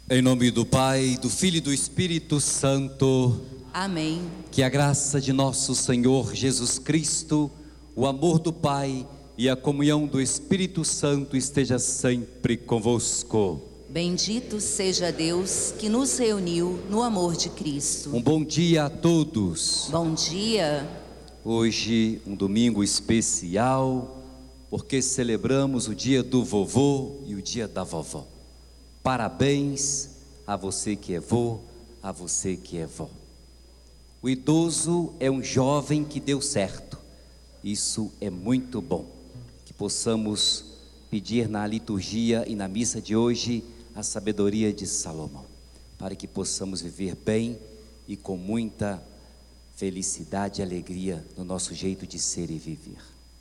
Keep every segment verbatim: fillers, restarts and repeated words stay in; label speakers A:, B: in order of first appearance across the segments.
A: Em nome do Pai, do Filho e do Espírito Santo.
B: Amém.
A: Que a graça de nosso Senhor Jesus Cristo, o amor do Pai e a comunhão do Espírito Santo esteja sempre convosco.
B: Bendito seja Deus que nos reuniu no amor de Cristo.
A: Um bom dia a todos.
B: Bom dia.
A: Hoje um domingo especial, porque celebramos o dia do vovô e o dia da vovó. Parabéns a você que é vô, a você que é vó. O idoso é um jovem que deu certo. Isso é muito bom. Que possamos pedir na liturgia e na missa de hoje a sabedoria de Salomão, para que possamos viver bem e com muita felicidade e alegria no nosso jeito de ser e viver.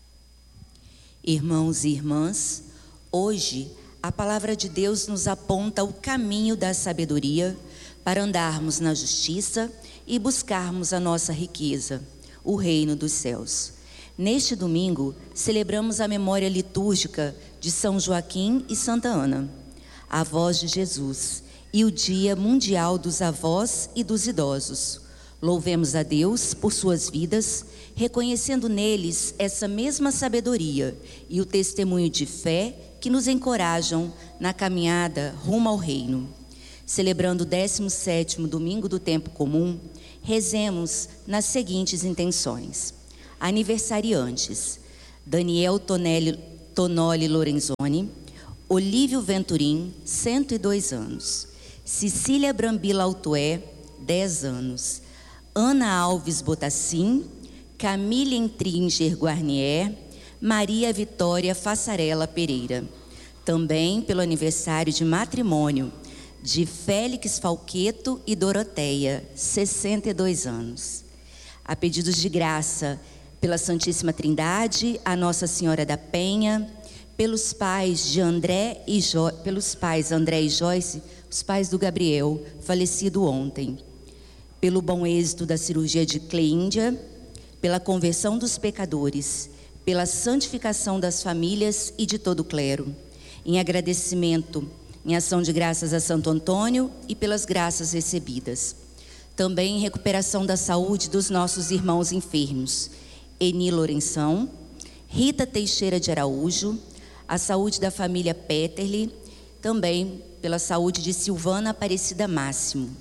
B: Irmãos e irmãs, hoje a palavra de Deus nos aponta o caminho da sabedoria para andarmos na justiça e buscarmos a nossa riqueza, o reino dos céus. Neste domingo, celebramos a memória litúrgica de São Joaquim e Santa Ana, avós de Jesus, e o Dia Mundial dos Avós e dos Idosos. Louvemos a Deus por suas vidas, reconhecendo neles essa mesma sabedoria e o testemunho de fé que nos encorajam na caminhada rumo ao reino. Celebrando o décimo sétimo domingo do tempo comum, rezemos nas seguintes intenções. Aniversariantes: Daniel Tonelli, Tonoli Lorenzoni, Olívio Venturim, cento e dois anos, Cecília Brambila Altoé, dez anos, Ana Alves Botassin, Camille Entringer Guarnier, Maria Vitória Fassarella Pereira. Também pelo aniversário de matrimônio de Félix Falqueto e Doroteia, sessenta e dois anos. A pedidos de graça pela Santíssima Trindade, a Nossa Senhora da Penha, pelos pais de André e jo... pelos pais André e Joyce, os pais do Gabriel, falecido ontem, pelo bom êxito da cirurgia de Cleíndia, pela conversão dos pecadores, pela santificação das famílias e de todo o clero, em agradecimento, em ação de graças a Santo Antônio e pelas graças recebidas. Também em recuperação da saúde dos nossos irmãos enfermos, Eni Lourenção, Rita Teixeira de Araújo, a saúde da família Peterli, também pela saúde de Silvana Aparecida Máximo.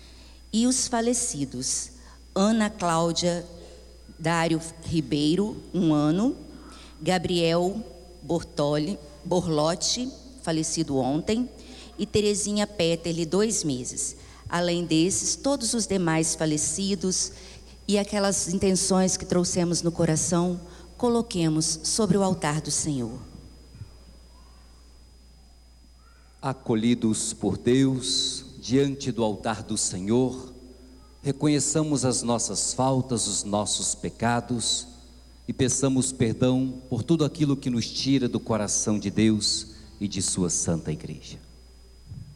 B: E os falecidos: Ana Cláudia Dário Ribeiro, um ano, Gabriel Bortoli, Borlotti, falecido ontem, e Terezinha Peterli, dois meses. Além desses, todos os demais falecidos e aquelas intenções que trouxemos no coração, coloquemos sobre o altar do Senhor.
A: Acolhidos por Deus, diante do altar do Senhor, reconheçamos as nossas faltas, os nossos pecados e peçamos perdão por tudo aquilo que nos tira do coração de Deus e de sua Santa Igreja.